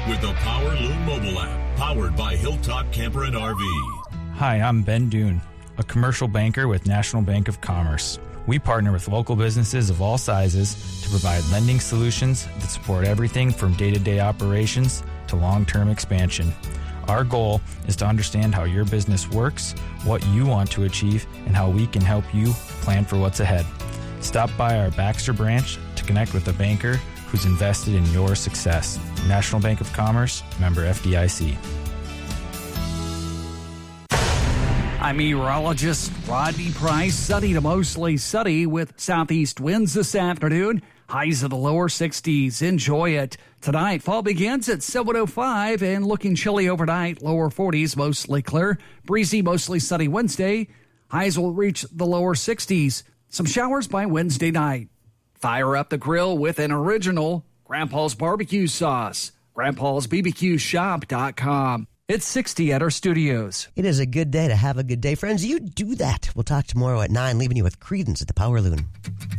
with the Power Loon mobile app, powered by Hilltop Camper and RV. Hi, I'm Ben Dune, a commercial banker with National Bank of Commerce. We partner with local businesses of all sizes to provide lending solutions that support everything from day-to-day operations to long-term expansion. Our goal is to understand how your business works, what you want to achieve, and how we can help you plan for what's ahead. Stop by our Baxter branch to connect with a banker who's invested in your success. National Bank of Commerce, member FDIC. I'm meteorologist Rodney Price. Sunny to mostly sunny with southeast winds this afternoon. Highs in the lower 60s. Enjoy it. Tonight, fall begins at 7:05 and looking chilly overnight. Lower 40s, mostly clear. Breezy, mostly sunny Wednesday. Highs will reach the lower 60s. Some showers by Wednesday night. Fire up the grill with an original Grandpa's barbecue sauce. Grandpa'sBBQShop.com. It's 60 at our studios. It is a good day to have a good day. Friends, you do that. We'll talk tomorrow at 9, leaving you with Creedence at the Power Loon.